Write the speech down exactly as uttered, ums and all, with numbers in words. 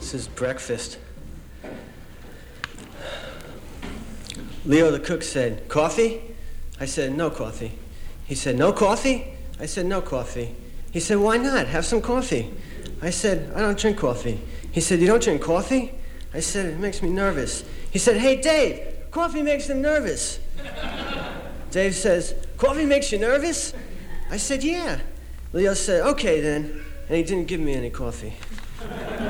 This is breakfast. Leo the cook said, "Coffee?" I said, "No coffee." He said, "No coffee?" I said, "No coffee." He said, "Why not? Have some coffee." I said, "I don't drink coffee." He said, "You don't drink coffee?" I said, "It makes me nervous." He said, "Hey, Dave, coffee makes him nervous." Dave says, "Coffee makes you nervous?" I said, "Yeah." Leo said, "Okay then." And he didn't give me any coffee.